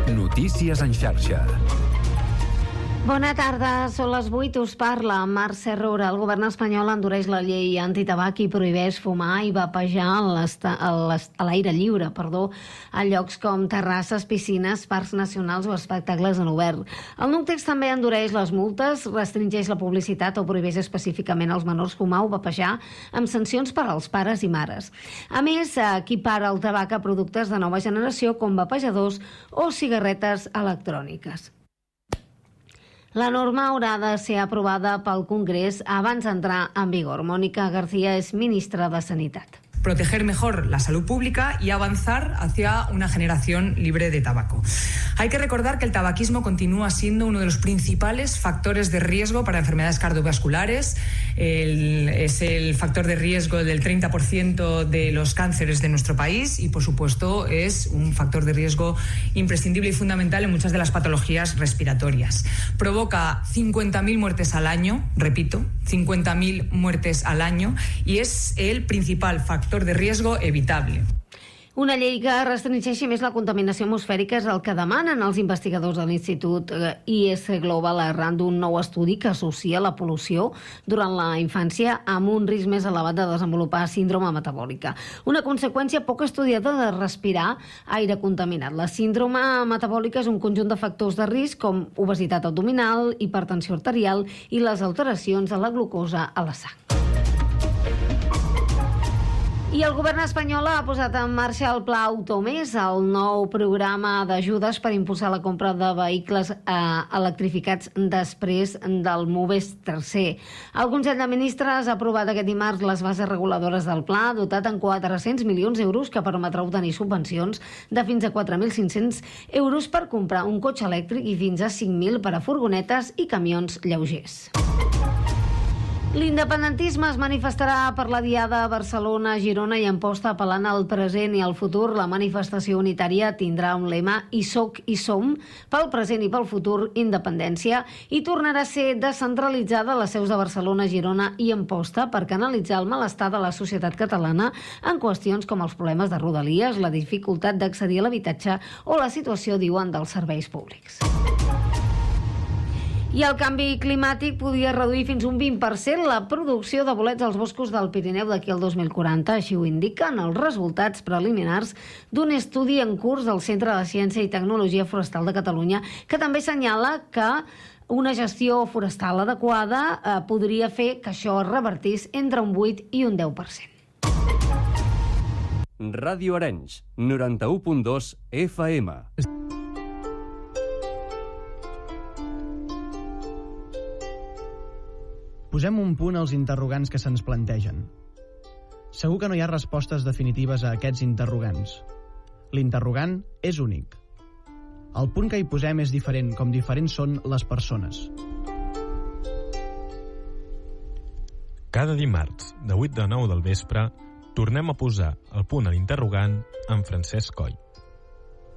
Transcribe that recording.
Notícies en xarxa. Bona tarda, són les 8, us parla Mercè Roura. El govern espanyol endureix la llei antitabac i prohibeix fumar i vapejar a l'aire lliure, a llocs com terrasses, piscines, parcs nacionals o espectacles en obert. El nou text també endureix les multes, restringeix la publicitat o prohibeix específicament als menors fumar o vapejar amb sancions per als pares i mares. A més, equipara el tabac a productes de nova generació com vapejadors o cigarretes electròniques. La norma haurà de ser aprovada pel Congrés abans d'entrar en vigor. Mónica García és ministra de Sanitat. Proteger mejor la salud pública y avanzar hacia una generación libre de tabaco. Hay que recordar que el tabaquismo continúa siendo uno de los principales factores de riesgo para enfermedades cardiovasculares. Es el factor de riesgo del 30% de los cánceres de nuestro país y, por supuesto, es un factor de riesgo imprescindible y fundamental en muchas de las patologías respiratorias. Provoca 50.000 muertes al año, repito, 50.000 muertes al año, y es el principal factor de riesgo evitable. Una llei que restringeixi més la contaminació atmosfèrica és el que demanen els investigadors de l'Institut IS Global arran d'un nou estudi que associa la pol·lució durant la infància amb un risc més elevat de desenvolupar síndrome metabòlica. Una conseqüència poc estudiada de respirar aire contaminat. La síndrome metabòlica és un conjunt de factors de risc com obesitat abdominal, hipertensió arterial i les alteracions de la glucosa a la sang. I el govern espanyol ha posat en marxa el Pla Automés, el nou programa d'ajudes per impulsar la compra de vehicles electrificats després del MOVES tercer. El Consell de Ministres ha aprovat aquest dimarts les bases reguladores del pla, dotat en 400 milions d'euros que permetrà obtenir subvencions de fins a 4.500 euros per comprar un cotxe elèctric i fins a 5.000 per a furgonetes i camions lleugers. L'independentisme es manifestarà per la Diada a Barcelona, Girona i Amposta, apel·lant al present i al futur. La manifestació unitària tindrà un lema "I soc i som", pel present i pel futur, independència, i tornarà a ser descentralitzada a les seus de Barcelona, Girona i Amposta per canalitzar el malestar de la societat catalana en qüestions com els problemes de rodalies, la dificultat d'accedir a l'habitatge o la situació, diuen, dels serveis públics. I el canvi climàtic podria reduir fins un 20% la producció de bolets als boscos del Pirineu d'aquí al 2040. Així ho indiquen els resultats preliminars d'un estudi en curs del Centre de Ciència i Tecnologia Forestal de Catalunya, que també assenyala que una gestió forestal adequada podria fer que això es revertís entre un 8 i un 10%. Ràdio Arenys, 91.2 FM. Posem un punt als interrogants que se'ns plantegen. Segur que no hi ha respostes definitives a aquests interrogants. L'interrogant és únic. El punt que hi posem és diferent, com diferents són les persones. Cada dimarts, de 8 a 9 del vespre, tornem a posar el punt a l'interrogant amb Francesc Coll.